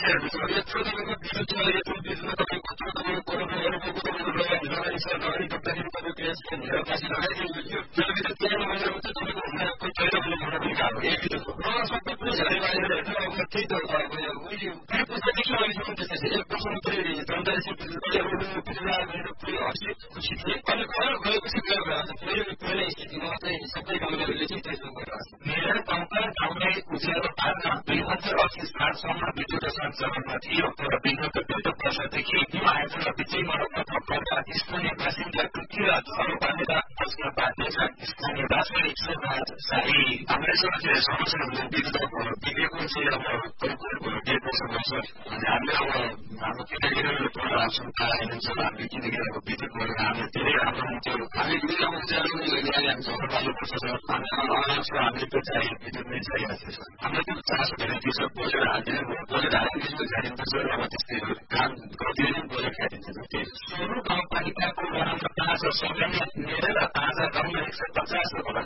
यत्रो तपाईँको विद्युत छ यत्रो विद्युतमा तपाईँ कत्रो तपाईँको करोडहरूको लगानी छ लगानी गर्दाखेरि तपाईँको यसको निरकासी लगाइदिनु यो जलविद्युत प्लान्ट भनेर मात्रै तपाईँको हुँदाको पहिलो भने भन्न पनि गाह्रो यही विद्युत हो सबै कुरो झरे बाहिर हेर्नु अब त्यही त पुरै पुस्तादेखि अहिलेसम्म त्यस्तै छ 1 वर्षमा पुरै 43 पुरा गरेर पुरै हर्षित खुसी थिए अनि गएर गएपछि गएर गएको छ पहिलो स्थितिमा चाहिँ सबै गाउँलेहरूले चाहिँ त्यस्तो गरिरहेको छ मेरो गाउँलाई उज्यालो पार्न 2028 सालसम्म विद्युत सञ्चालनमा थियो तर विगत 2 वर्षदेखि यो आयोजना विजय मरम्मतमा पर्दा स्थानीय बासिन्दा टुक्किएर झरो पारेर बस्न बाध्य छन् स्थानीयवासी सुभाष शाही हाम्रैसँग चाहिँ समस्या विद्युत बिग्रेको चाहिँ अब दिएको समस्या अनि हामीले अब हाम्रो किनकि पहिला क्षमता आइन्छ हामीले किनकि अब विद्युत गरेर हामीले धेरै राम्रो हुन्थ्यो हामी दुईजना उज्यालो पनि लगाइरहेको हामी झरो पाल्नुपर्छ हामीले त्यो चाहिँ विद्युत नै चाहिएको छ हामीले त्यो चासो धेरै दिन्छ बोलेर हाल्दैन बोलेर हालेपछि झारिन्छ अब त्यस्तै काम गरिदियो नि बोलेर खाइदिन्छ त्यही सोह्र गाउँपालिकाको वडामा 5 सबैले मिलेर 5 गाउँमा 150